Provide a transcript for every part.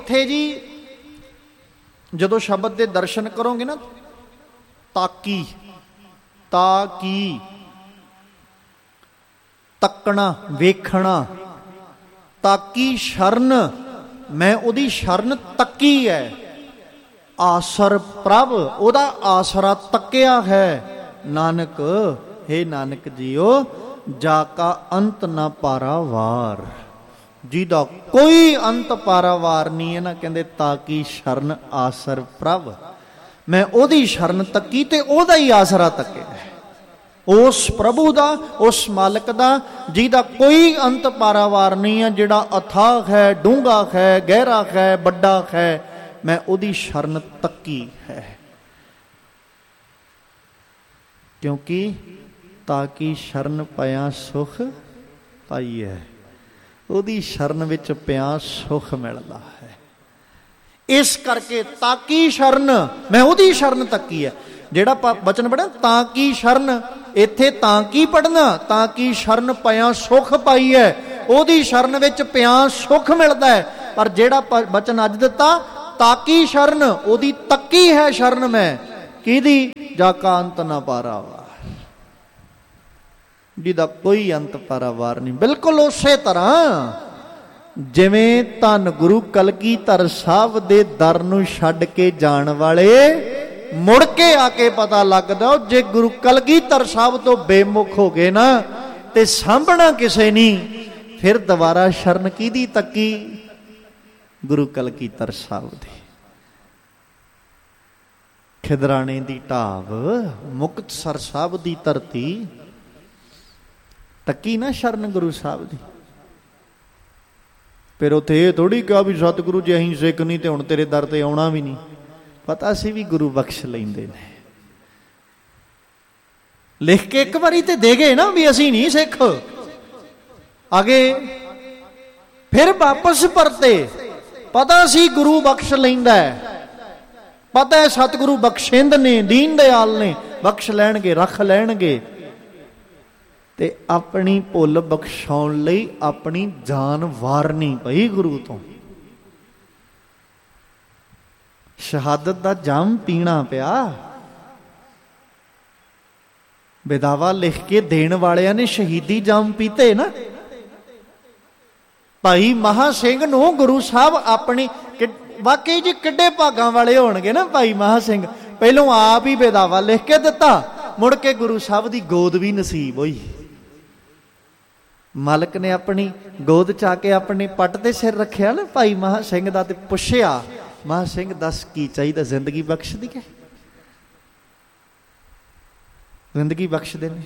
ਇੱਥੇ ਜੀ ਜਦੋਂ ਸ਼ਬਦ ਦੇ ਦਰਸ਼ਨ ਕਰੋਗੇ ਨਾ, ਤਾਕੀ, ਤਾਕੀ, ਤੱਕਣਾ, ਵੇਖਣਾ, ਤਾਕੀ ਸ਼ਰਨ, ਮੈਂ ਉਹਦੀ ਸ਼ਰਨ ਤੱਕੀ ਹੈ। ਆਸਰ ਪ੍ਰਭ, ਉਹਦਾ ਆਸਰਾ ਤੱਕਿਆ ਹੈ। ਨਾਨਕ, ਹੇ ਨਾਨਕ ਜੀਓ, ਜਾ ਕਾ ਅੰਤ ਨਾ ਪਾਰਾਵਾਰ, ਜਿਹਦਾ ਕੋਈ ਅੰਤ ਪਾਰਾਵਾਰ ਨਹੀਂ ਹੈ ਨਾ, ਕਹਿੰਦੇ ਤਾਕੀ ਸ਼ਰਨ ਆਸਰ ਪ੍ਰਭ, ਮੈਂ ਉਹਦੀ ਸ਼ਰਨ ਤੱਕੀ ਤੇ ਉਹਦਾ ਹੀ ਆਸਰਾ ਤੱਕਿਆ, ਉਸ ਪ੍ਰਭੂ ਦਾ, ਉਸ ਮਾਲਕ ਦਾ ਜਿਹਦਾ ਕੋਈ ਅੰਤ ਪਾਰਾਵਾਰ ਨਹੀਂ ਹੈ, ਜਿਹੜਾ ਅਥਾਹ ਹੈ, ਡੂੰਘਾ ਹੈ, ਗਹਿਰਾ ਹੈ, ਵੱਡਾ ਹੈ, ਮੈਂ ਉਹਦੀ ਸ਼ਰਨ ਤੱਕੀ ਹੈ। ਕਿਉਂਕਿ ਤਾਕੀ ਸ਼ਰਨ ਪਿਆ ਸੁਖ ਪਾਈਐ, ਉਹਦੀ ਸ਼ਰਨ ਵਿੱਚ ਪਿਆ ਸੁਖ ਮਿਲਦਾ ਹੈ। ਇਸ ਕਰਕੇ ਤਾਕੀ ਸ਼ਰਨ, ਮੈਂ ਉਹਦੀ ਸ਼ਰਨ ਤੱਕੀ ਹੈ। ਜਿਹੜਾ ਬਚਨ ਪੜਿਆ ਤਾਂ ਕੀ ਸ਼ਰਨ, ਇੱਥੇ ਤਾਂ ਕੀ ਪੜਨਾ, ਤਾਂ ਕੀ ਸ਼ਰਨ ਪਿਆ ਸੁਖ ਪਾਈਐ, ਉਹਦੀ ਸ਼ਰਨ ਵਿੱਚ ਪਿਆ ਸੁਖ ਮਿਲਦਾ ਹੈ। ਪਰ ਜਿਹੜਾ ਬਚਨ ਅੱਜ ਦਿੱਤਾ, ਤਾਕੀ ਸ਼ਰਨ, ਉਹਦੀ ਤੱਕੀ ਹੈ ਸ਼ਰਨ ਮੈਂ, ਕਿਹਦੀ, ਜਾ ਕਾ ਅੰਤ ਨਾ ਪਾਰਾਵਾਰ, ਜਿਹਦਾ ਕੋਈ ਅੰਤ ਪਾਰਾਵਾਰ ਨਹੀਂ। ਬਿਲਕੁਲ ਉਸੇ ਤਰ੍ਹਾਂ ਜਿਵੇਂ ਧੰਨ ਗੁਰੂ ਕਲਗੀਧਰ ਸਾਹਿਬ ਦੇ ਦਰ ਨੂੰ ਛੱਡ ਕੇ ਜਾਣ ਵਾਲੇ ਮੁੜ ਕੇ ਆ ਕੇ ਪਤਾ ਲੱਗਦਾ, ਜੇ ਗੁਰੂ ਕਲਗੀਧਰ ਸਾਹਿਬ ਤੋਂ ਬੇਮੁਖ ਹੋ ਗਏ ਨਾ ਤੇ ਸਾਂਭਣਾ ਕਿਸੇ ਨਹੀਂ, ਫਿਰ ਦੁਬਾਰਾ ਸ਼ਰਨ ਕਿਹਦੀ ਤੱਕੀ, ਗੁਰੂ ਕਲਗੀਧਰ ਸਾਹਿਬ ਦੀ। ਖਿਦਰਾਣੇ ਦੀ ਢਾਬ, ਮੁਕਤਸਰ ਸਾਹਿਬ ਦੀ ਧਰਤੀ, ਤੱਕੀ ਨਾ ਸ਼ਰਨ ਗੁਰੂ ਸਾਹਿਬ ਦੀ। ਫਿਰ ਉੱਥੇ ਇਹ ਥੋੜੀ ਕਿਹਾ ਵੀ ਸਤਿਗੁਰੂ ਜੇ ਅਸੀਂ ਸਿੱਖ ਨਹੀਂ ਤੇ ਹੁਣ ਤੇਰੇ ਦਰ ਤੇ ਆਉਣਾ ਵੀ ਨਹੀਂ। ਪਤਾ ਸੀ ਵੀ ਗੁਰੂ ਬਖਸ਼ ਲੈਂਦੇ ਨੇ, ਲਿਖ ਕੇ ਇੱਕ ਵਾਰੀ ਤੇ ਦੇ ਗਏ ਨਾ ਵੀ ਅਸੀਂ ਨਹੀਂ ਸਿੱਖ, ਅਗੇ ਫਿਰ ਵਾਪਸ ਪਰਤੇ। ਪਤਾ ਸੀ ਗੁਰੂ ਬਖਸ਼ ਲੈਂਦਾ, ਪਤਾ ਹੈ ਸਤਿਗੁਰੂ ਬਖਸ਼ਿੰਦ ਨੇ, ਦੀਨ ਦਿਆਲ ਨੇ, ਬਖਸ਼ ਲੈਣਗੇ, ਰੱਖ ਲੈਣਗੇ। ਤੇ ਆਪਣੀ ਭੁੱਲ ਬਖਸ਼ਾਉਣ ਲਈ ਆਪਣੀ ਜਾਨ ਵਾਰਨੀ ਪਈ ਗੁਰੂ ਤੋਂ, ਸ਼ਹਾਦਤ ਦਾ ਜਾਮ ਪੀਣਾ ਪਿਆ। ਬੇਦਾਵਾ ਲਿਖ ਕੇ ਦੇਣ ਵਾਲਿਆਂ ਨੇ ਸ਼ਹੀਦੀ ਜਾਮ ਪੀਤੇ ਨਾ। ਭਾਈ ਮਹਾ ਸਿੰਘ ਨੂੰ ਗੁਰੂ ਸਾਹਿਬ ਆਪਣੀ, ਵਾਕਈ ਜੀ ਕਿੱਡੇ ਭਾਗਾਂ ਵਾਲੇ ਹੋਣਗੇ ਨਾ ਭਾਈ ਮਹਾ ਸਿੰਘ, ਪਹਿਲੋਂ ਆਪ ਹੀ ਬੇਦਾਵਾ ਲਿਖ ਕੇ ਦਿੱਤਾ, ਮੁੜ ਕੇ ਗੁਰੂ ਸਾਹਿਬ ਦੀ ਗੋਦ ਵੀ ਨਸੀਬ ਹੋਈ। ਮਾਲਕ ਨੇ ਆਪਣੀ ਗੋਦ ਚ ਆ ਕੇ ਆਪਣੇ ਪੱਟ ਦੇ ਸਿਰ ਰੱਖਿਆ ਨਾ ਭਾਈ ਮਹਾ ਸਿੰਘ ਦਾ, ਤੇ ਪੁੱਛਿਆ, ਮਹਾ ਸਿੰਘ ਦੱਸ ਕੀ ਚਾਹੀਦਾ, ਜ਼ਿੰਦਗੀ ਬਖਸ਼ ਦੀ ਹੈ, ਜ਼ਿੰਦਗੀ ਬਖਸ਼ਦੇ ਨੇ।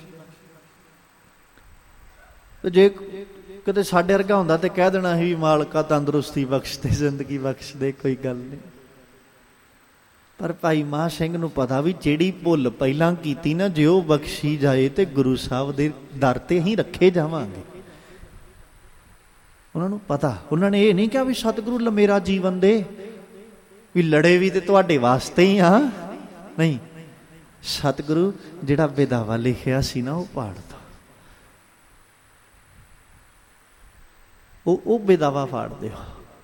ਤੇ ਜੇ ਕਿਤੇ ਸਾਡੇ ਵਰਗਾ ਹੁੰਦਾ ਤੇ ਕਹਿ ਦੇਣਾ ਸੀ ਮਾਲਕਾ ਤੰਦਰੁਸਤੀ ਬਖਸ਼ ਦੇ, ਜ਼ਿੰਦਗੀ ਬਖਸ਼ ਦੇ, ਕੋਈ ਗੱਲ ਨਹੀਂ। ਪਰ ਭਾਈ ਮਹਾ ਸਿੰਘ ਨੂੰ ਪਤਾ ਵੀ ਜਿਹੜੀ ਭੁੱਲ ਪਹਿਲਾਂ ਕੀਤੀ ਨਾ, ਜੇ ਉਹ ਬਖਸ਼ੀ ਜਾਏ ਤੇ ਗੁਰੂ ਸਾਹਿਬ ਦੇ ਦਰ ਤੇ ਹੀ ਰੱਖੇ ਜਾਵਾਂਗੇ। ਉਹਨਾਂ ਨੂੰ ਪਤਾ, ਉਹਨਾਂ ਨੇ ਇਹ ਨਹੀਂ ਕਿਹਾ ਵੀ ਸਤਿਗੁਰੂ ਮੇਰਾ ਜੀਵਨ ਦੇ, ਵੀ ਲੜੇ ਵੀ ਤੇ ਤੁਹਾਡੇ ਵਾਸਤੇ ਹੀ ਆ, ਨਹੀਂ, ਸਤਿਗੁਰੂ ਜਿਹੜਾ ਬੇਦਾਵਾ ਲਿਖਿਆ ਸੀ ਨਾ ਉਹ ਪਾੜ ਦੋ, ਉਹ ਬੇਦਾਵਾ ਫਾੜ ਦਿਓ।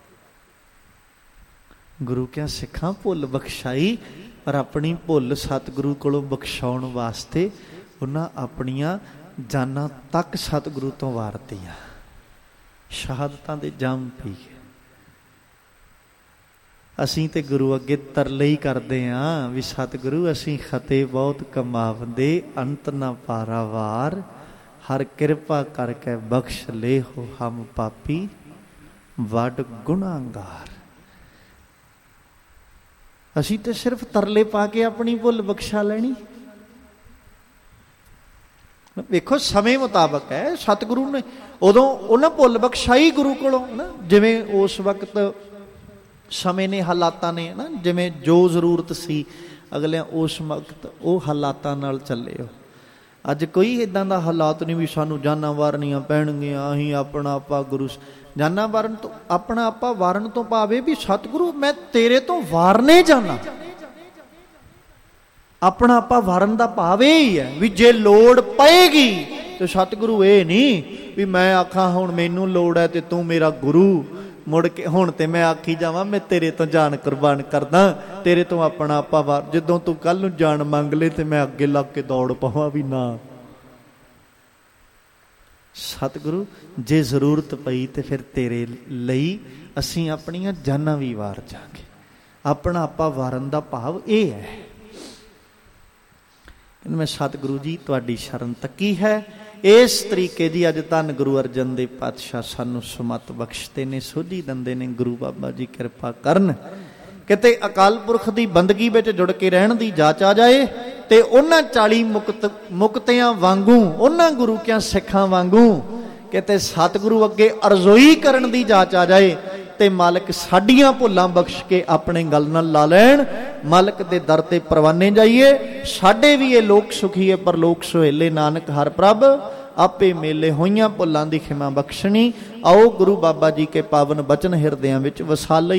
ਗੁਰੂ ਕਿਹਾ ਸਿੱਖਾਂ ਭੁੱਲ ਬਖਸ਼ਾਈ, ਪਰ ਆਪਣੀ ਭੁੱਲ ਸਤਿਗੁਰੂ ਕੋਲੋਂ ਬਖਸ਼ਾਉਣ ਵਾਸਤੇ ਉਹਨਾਂ ਆਪਣੀਆਂ ਜਾਨਾਂ ਤੱਕ ਸਤਿਗੁਰੂ ਤੋਂ ਵਾਰਤੀਆਂ, ਸ਼ਹਾਦਤਾਂ ਦੇ ਜਾਮ ਪੀ ਗਏ। ਅਸੀਂ ਤੇ ਗੁਰੂ ਅੱਗੇ ਤਰਲੇ ਹੀ ਕਰਦੇ ਹਾਂ ਵੀ ਸਤਿਗੁਰੂ ਅਸੀਂ ਖਤੇ ਬਹੁਤ ਕਮਾਵੰਦੇ, ਅੰਤ ਨਾ ਪਾਰਾਵਾਰ, ਹਰ ਕਿਰਪਾ ਕਰਕੇ ਬਖਸ਼ ਲੈ ਹੋ ਹਮ ਪਾਪੀ ਵੱਡ ਗੁਨਾਹਗਾਰ। ਅਸੀਂ ਤੇ ਸਿਰਫ ਤਰਲੇ ਪਾ ਕੇ ਆਪਣੀ ਭੁੱਲ ਬਖਸ਼ਾ ਲੈਣੀ। ਵੇਖੋ ਸਮੇਂ ਮੁਤਾਬਕ ਹੈ, ਸਤਿਗੁਰੂ ਨੇ ਉਦੋਂ ਉਹਨਾਂ ਭੁੱਲ ਬਖਸ਼ਾਈ ਗੁਰੂ ਕੋਲੋਂ ਨਾ, ਜਿਵੇਂ ਉਸ ਵਕਤ ਸਮੇਂ ਨੇ, ਹਾਲਾਤਾਂ ਨੇ ਨਾ, ਜਿਵੇਂ ਜੋ ਜ਼ਰੂਰਤ ਸੀ ਅਗਲਿਆਂ ਉਸ ਵਕਤ ਉਹ ਹਾਲਾਤਾਂ ਨਾਲ ਚੱਲੇ ਹੋ। ਅੱਜ ਕੋਈ ਇੱਦਾਂ ਦਾ ਹਾਲਾਤ ਨਹੀਂ ਵੀ ਸਾਨੂੰ ਜਾਨਾਂ ਵਾਰਨੀਆਂ ਪੈਣਗੀਆਂ, ਅਸੀਂ ਆਪਣਾ ਆਪਾ ਗੁਰੂ, ਜਾਨਾਂ ਵਾਰਨ ਤੋਂ, ਆਪਣਾ ਆਪਾ ਵਾਰਨ ਤੋਂ ਭਾਵੇਂ ਵੀ ਸਤਿਗੁਰੂ ਮੈਂ ਤੇਰੇ ਤੋਂ ਵਾਰਨੇ ਜਾਣਾ, ਆਪਣਾ ਆਪਾ ਵਾਰਨ ਦਾ ਭਾਵ ਇਹ ਹੀ ਹੈ ਵੀ ਜੇ ਲੋੜ ਪਏਗੀ ਤੇ ਸਤਿਗੁਰੂ ਇਹ ਨਹੀਂ ਵੀ ਮੈਂ ਆਖਾਂ ਹੁਣ ਮੈਨੂੰ ਲੋੜ ਹੈ ਤੇ ਤੂੰ ਮੇਰਾ ਗੁਰੂ ਮੁੜ ਕੇ ਹੁਣ ਤੇ ਮੈਂ ਆਖੀ ਜਾਵਾਂ ਮੈਂ ਤੇਰੇ ਤੋਂ ਜਾਨ ਕੁਰਬਾਨ ਕਰਦਾ, ਤੇਰੇ ਤੋਂ ਆਪਣਾ ਆਪਾ ਵਾਰ, ਜਦੋਂ ਤੂੰ ਕੱਲ ਨੂੰ ਜਾਨ ਮੰਗ ਲੈ ਤੇ ਮੈਂ ਅੱਗੇ ਲੱਗ ਕੇ ਦੌੜ ਪਾਵਾਂ ਵੀ ਨਾ। ਸਤਿਗੁਰੂ ਜੇ ਜ਼ਰੂਰਤ ਪਈ ਤੇ ਫਿਰ ਤੇਰੇ ਲਈ ਅਸੀਂ ਆਪਣੀਆਂ ਜਾਨਾਂ ਵੀ ਵਾਰ ਜਾਵਾਂਗੇ। ਆਪਣਾ ਆਪਾ ਵਾਰਨ ਦਾ ਭਾਵ ਇਹ ਹੈ। ਮੈਂ ਸਤਿਗੁਰੂ ਜੀ ਤੁਹਾਡੀ ਸ਼ਰਨ ਤੱਕੀ ਹੈ। ਇਸ ਤਰੀਕੇ ਦੀ ਅੱਜ ਧੰਨ ਗੁਰੂ ਅਰਜਨ ਦੇਵ ਪਾਤਸ਼ਾਹ ਸਾਨੂੰ ਸੁਮਤ ਬਖਸ਼ਦੇ ਨੇ, ਸੋਝੀ ਦਿੰਦੇ ਨੇ। ਗੁਰੂ ਬਾਬਾ ਜੀ ਕਿਰਪਾ ਕਰਨ ਕਿਤੇ ਅਕਾਲ ਪੁਰਖ ਦੀ ਬੰਦਗੀ ਵਿੱਚ ਜੁੜ ਕੇ ਰਹਿਣ ਦੀ ਜਾਚ ਆ ਜਾਏ ਤੇ ਉਹਨਾਂ 40 ਮੁਕਤਿਆਂ ਵਾਂਗੂ, ਉਹਨਾਂ ਗੁਰੂ ਕਿਆਂ ਸਿੱਖਾਂ ਵਾਂਗੂ ਕਿਤੇ ਸਤਿਗੁਰੂ ਅੱਗੇ ਅਰਜ਼ੋਈ ਕਰਨ ਦੀ ਜਾਚ ਆ ਜਾਏ ਤੇ ਮਾਲਕ ਸਾਡੀਆਂ ਭੁੱਲਾਂ ਬਖਸ਼ ਕੇ ਆਪਣੇ ਗਲ ਨਾਲ ਲਾ ਲੈਣ। ਮਾਲਕ ਦੇ ਦਰ ਤੇ ਪਰਵਾਨੇ ਜਾਈਏ। ਸਾਡੇ ਵੀ ਇਹ ਲੋਕ ਸੁਖੀਏ ਪਰਲੋਕ ਸੁਹੇਲੇ, ਨਾਨਕ ਹਰ ਪ੍ਰਭ ਆਪੇ ਮੇਲੇ। ਹੋਈਆਂ ਭੁੱਲਾਂ ਦੀ ਖਿਮਾ ਬਖਸ਼ਣੀ। ਆਓ ਗੁਰੂ ਬਾਬਾ ਜੀ ਕੇ ਪਾਵਨ ਬਚਨ ਹਿਰਦਿਆਂ ਵਿੱਚ ਵਸਾ ਲਈਏ।